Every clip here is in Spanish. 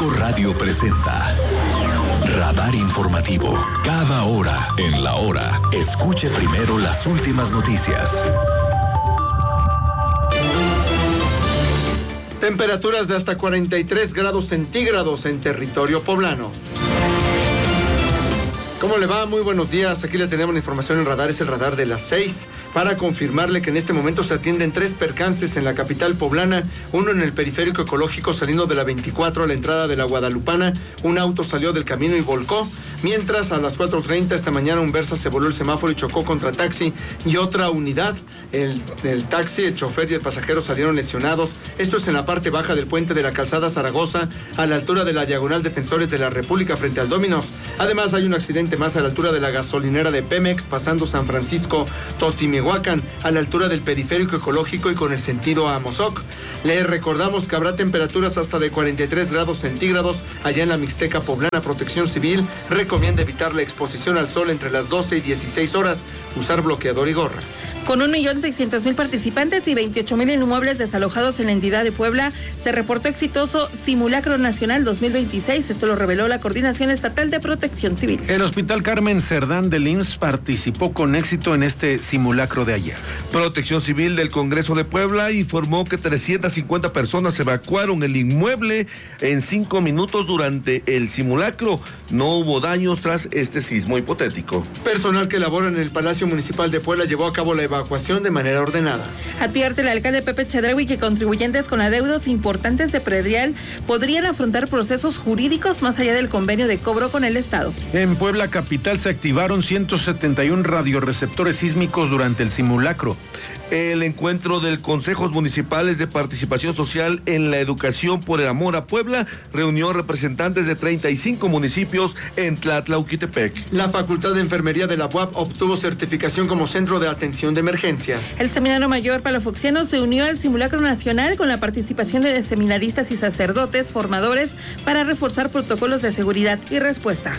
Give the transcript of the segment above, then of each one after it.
5 Radio presenta Radar Informativo. Cada hora en la hora, escuche primero las últimas noticias. Temperaturas de hasta 43 grados centígrados en territorio poblano. ¿Cómo le va? Muy buenos días. Aquí le tenemos la información en radar, es el radar de las 6, para confirmarle que en este momento se atienden 3 percances en la capital poblana, uno en el periférico ecológico saliendo de la 24 a la entrada de la Guadalupana. Un auto salió del camino y volcó, mientras a las 4:30 esta mañana un Versa se voló el semáforo y chocó contra taxi y otra unidad. El taxi, el chofer y el pasajero salieron lesionados. Esto es en la parte baja del puente de la calzada Zaragoza, a la altura de la diagonal Defensores de la República frente al Dominos. Además hay un accidente más a la altura de la gasolinera de Pemex, pasando San Francisco Totimihuacán, a la altura del periférico ecológico y con el sentido a Amozoc. Le recordamos que habrá temperaturas hasta de 43 grados centígrados allá en la Mixteca poblana. Protección Civil recomienda evitar la exposición al sol entre las 12 y 16 horas, usar bloqueador y gorra. Con 1.600.000 participantes y 28.000 inmuebles desalojados en la entidad de Puebla, se reportó exitoso Simulacro Nacional 2026. Esto lo reveló la Coordinación Estatal de Protección Civil. El Hospital Carmen Cerdán del IMSS participó con éxito en este simulacro de ayer. Protección Civil del Congreso de Puebla informó que 350 personas evacuaron el inmueble en 5 minutos durante el simulacro. No hubo daños tras este sismo hipotético. Personal que labora en el Palacio Municipal de Puebla llevó a cabo la evacuación de manera ordenada. Advierte el alcalde Pepe Chedraui que contribuyentes con adeudos importantes de predial podrían afrontar procesos jurídicos más allá del convenio de cobro con el Estado. En Puebla capital se activaron 171 radioreceptores sísmicos durante el simulacro. El encuentro del Consejos Municipales de Participación Social en la Educación por el Amor a Puebla reunió representantes de 35 municipios en Tlatlauquitepec. La Facultad de Enfermería de la UAP obtuvo certificación como centro de atención de emergencias. El Seminario Mayor Palafoxiano se unió al Simulacro Nacional con la participación de seminaristas y sacerdotes formadores para reforzar protocolos de seguridad y respuesta.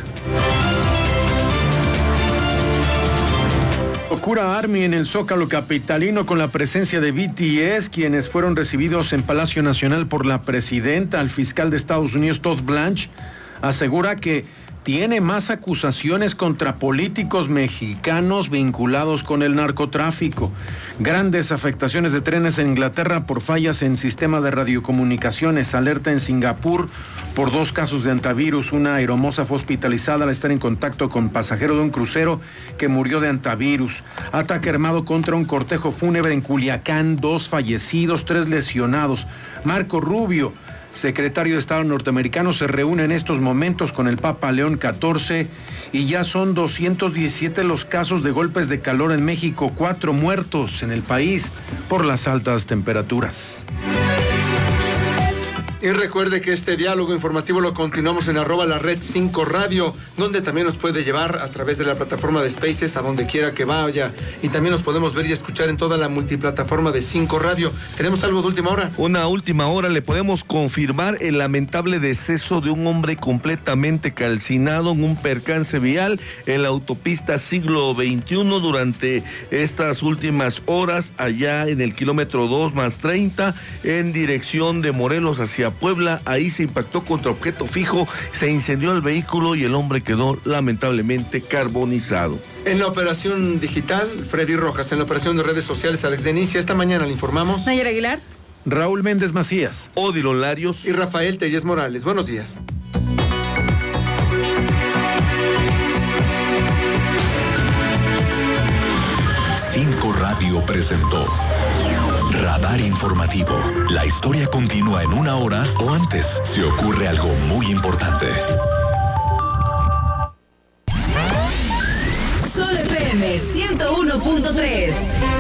Locura Army en el Zócalo capitalino con la presencia de BTS, quienes fueron recibidos en Palacio Nacional por la presidenta. El fiscal de Estados Unidos, Todd Blanche, asegura que tiene más acusaciones contra políticos mexicanos vinculados con el narcotráfico. Grandes afectaciones de trenes en Inglaterra por fallas en sistema de radiocomunicaciones. Alerta en Singapur por 2 casos de antivirus. Una aeromoza fue hospitalizada al estar en contacto con pasajero de un crucero que murió de antivirus. Ataque armado contra un cortejo fúnebre en Culiacán. 2 fallecidos, 3 lesionados. Marco Rubio, secretario de Estado norteamericano, se reúne en estos momentos con el Papa León XIV y ya son 217 los casos de golpes de calor en México, 4 muertos en el país por las altas temperaturas. Y recuerde que este diálogo informativo lo continuamos en @la red 5 Radio, donde también nos puede llevar a través de la plataforma de Spaces a donde quiera que vaya. Y también nos podemos ver y escuchar en toda la multiplataforma de 5 Radio. ¿Tenemos algo de última hora? Una última hora, le podemos confirmar el lamentable deceso de un hombre completamente calcinado en un percance vial en la autopista Siglo XXI durante estas últimas horas, allá en el kilómetro 2+30, en dirección de Morelos hacia Puebla. Ahí se impactó contra objeto fijo, se incendió el vehículo y el hombre quedó lamentablemente carbonizado. En la operación digital, Freddy Rojas. En la operación de redes sociales, Alex Denicia. Esta mañana le informamos Nayara Aguilar, Raúl Méndez Macías, Odilo Larios y Rafael Telles Morales. Buenos días. Cinco Radio presentó Radar Informativo. La historia continúa en 1 hora o antes, si ocurre algo muy importante. Sol FM 101.3.